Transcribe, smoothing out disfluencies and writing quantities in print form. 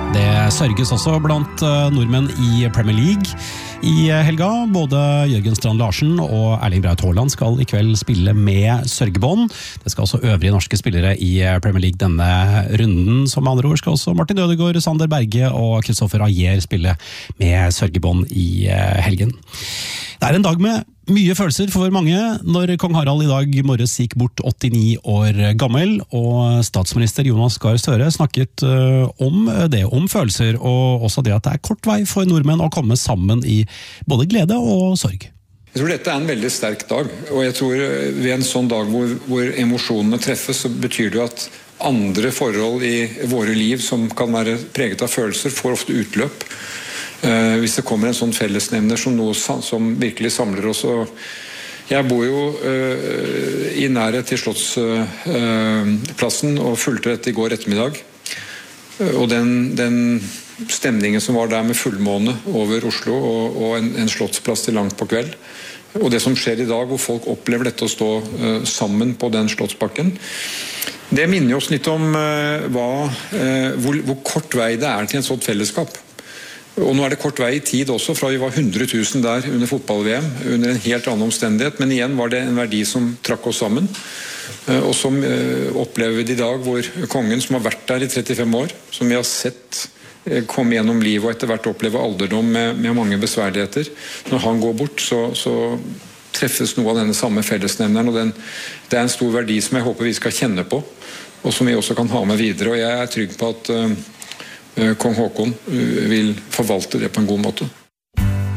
Det sørges også blant nordmenn i Premier League i helga. Både Jørgen Strand Larsen og Erling Braut Haaland skal i kveld spille med sørgebånd. Det skal også øvrige norske spillere i Premier League denne runden. Som med andre ord skal også Martin Ødegaard, Sander Berge og Kristoffer Ajer spille med sørgebånd i helgen. Det en dag med mye følelser for mange når kong Harald i dag morges gikk bort 89 år gammel, og statsminister Jonas Gahr Støre snakket om det, om følelser, og også det at det kort vei for nordmenn å komme sammen i både glede og sorg. Jeg tror dette en veldig sterk dag, og jeg tror ved en sånn dag hvor emosjonene treffes, så betyr det at andre forhold i våre liv som kan være preget av følelser, får ofte utløp. Hvis det kommer en sånn fellesnevner som noe som virkelig samler oss. Og jeg bor jo i nærhet til Slottsplassen og fulgte dette i går ettermiddag. Og den stemningen som var der med fullmåne over Oslo og en slottsplass til langt på kveld. Og det som skjer i dag hvor folk opplever dette å stå sammen på den slottsbakken. Det minner oss litt om hvor kort vei det til en sånt fellesskap. Og nå det kort vei i tid også, fra vi var 100 000 der under fotball-VM, under en helt annen omstendighet, men igjen var det en verdi som trakk oss sammen, og som opplever vi i dag, hvor kongen som har vært der i 35 år, som vi har sett komme gjennom livet og etter hvert oppleve alderdom med mange besværligheter, når han går bort, så treffes noe av denne samme fellesnevneren, og det en stor verdi som jeg håper vi skal kjenne på, og som vi også kan ha med videre, og jeg trygg på at Kong Håkon vil forvalte det på en god måte.